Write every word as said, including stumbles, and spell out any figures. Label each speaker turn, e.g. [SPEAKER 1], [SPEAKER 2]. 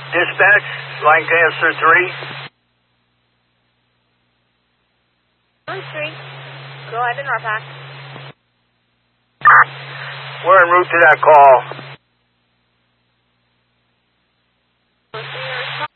[SPEAKER 1] Dispatch, Lancaster three.
[SPEAKER 2] three. Go ahead to Norpac.
[SPEAKER 1] We're en route to that call.